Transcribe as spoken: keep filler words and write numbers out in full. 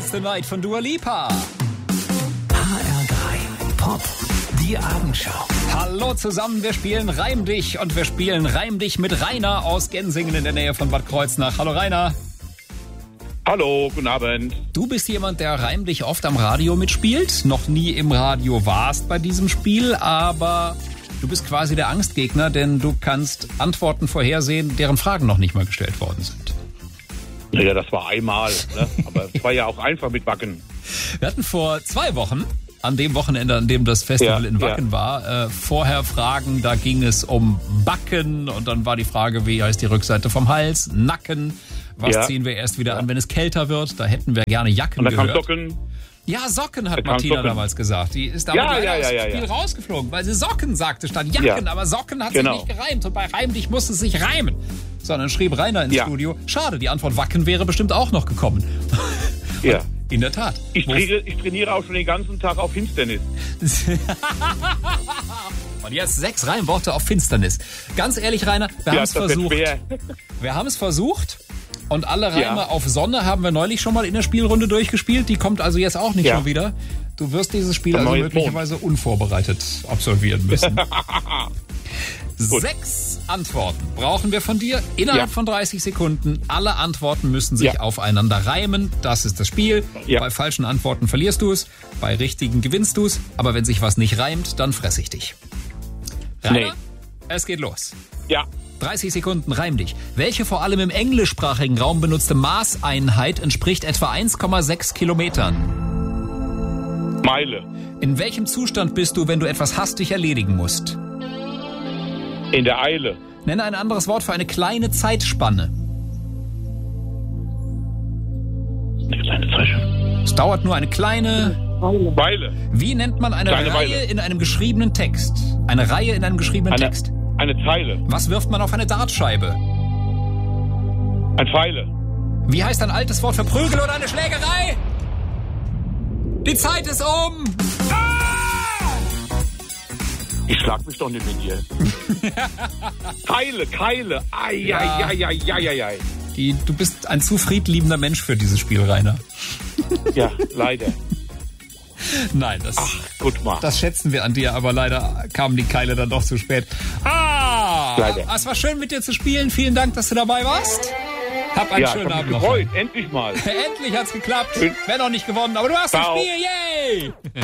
Dance the Night von Dua Lipa. H R drei Pop, die Abendschau. Hallo zusammen, wir spielen Reim dich und wir spielen Reim dich mit Rainer aus Gensingen in der Nähe von Bad Kreuznach. Hallo Rainer. Hallo, guten Abend. Du bist jemand, der Reim dich oft am Radio mitspielt, noch nie im Radio warst bei diesem Spiel, aber du bist quasi der Angstgegner, denn du kannst Antworten vorhersehen, deren Fragen noch nicht mal gestellt worden sind. Ja, das war einmal, ne? Aber es war ja auch einfach mit Wacken. Wir hatten vor zwei Wochen, an dem Wochenende, an dem das Festival Ja, in Wacken ja. war, äh, vorher Fragen, da ging es um Backen und dann war die Frage, wie heißt die Rückseite vom Hals, Nacken, was Ja. ziehen wir erst wieder an, wenn es kälter wird, da hätten wir gerne Jacken Und dann kam gehört. Socken. Ja, Socken hat Da kam Martina Socken. damals gesagt. Die ist damit Ja, leider ja, aus ja, dem ja, Spiel ja. rausgeflogen, weil sie Socken sagte statt Jacken, Ja. aber Socken hat Genau. sich nicht gereimt und bei Reim dich musste es sich reimen. Sondern schrieb Rainer ins Ja. Studio, schade, die Antwort Wacken wäre bestimmt auch noch gekommen. Ja. In der Tat. Ich Wo- trainiere, ich trainiere auch schon den ganzen Tag auf Finsternis. Und jetzt sechs Reimworte auf Finsternis. Ganz ehrlich, Rainer, wir haben Ja, es das wird versucht. schwer. Wir haben es versucht. Und alle Reime Ja. auf Sonne haben wir neulich schon mal in der Spielrunde durchgespielt. Die kommt also jetzt auch nicht Ja. schon wieder. Du wirst dieses Spiel Ein also neues möglicherweise unvorbereitet absolvieren müssen. Sechs Antworten brauchen wir von dir innerhalb Ja. von dreißig Sekunden. Alle Antworten müssen sich Ja. aufeinander reimen. Das ist das Spiel. Ja. Bei falschen Antworten verlierst du es. Bei richtigen gewinnst du es. Aber wenn sich was nicht reimt, dann fress ich dich. Rainer, Nee. es geht los. Ja, dreißig Sekunden, reim dich. Welche vor allem im englischsprachigen Raum benutzte Maßeinheit entspricht etwa eins Komma sechs Kilometern? Meile. In welchem Zustand bist du, wenn du etwas hastig erledigen musst? In der Eile. Nenne ein anderes Wort für eine kleine Zeitspanne. Eine kleine Zeichnung. Es dauert nur eine kleine... Weile. Wie nennt man eine Kleine Reihe Weile. in einem geschriebenen Text? Eine Reihe in einem geschriebenen Eine, Text. eine Zeile. Was wirft man auf eine Dartscheibe? Ein Pfeile. Wie heißt ein altes Wort für Prügel oder eine Schlägerei? Die Zeit ist um! Ich schlag mich doch nicht mit dir. Keile, Keile. Ai, ai, ai, ai, ai, ai, ai. Die, du bist ein zu friedliebender Mensch für dieses Spiel, Rainer. Ja, leider. Nein, das, Ach, gut mal. das schätzen wir an dir, aber leider kamen die Keile dann doch zu spät. Ah! Leider. Es war schön mit dir zu spielen. Vielen Dank, dass du dabei warst. Hab einen Ja, ich schönen hab Abend mich noch. gefreut. Endlich mal. Endlich hat's geklappt. Schön. Wer noch nicht gewonnen, aber du hast Ciao. das Spiel. Yay!